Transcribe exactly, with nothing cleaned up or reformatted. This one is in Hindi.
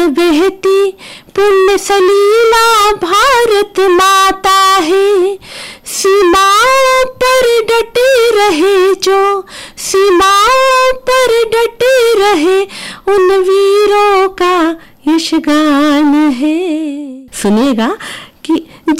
बहती पुण्य सलीला भारत माता है, सीमाओं पर डटे रहे जो, सीमाओं पर डटे रहे, उन वीरों का यशगान है। सुनिएगा कि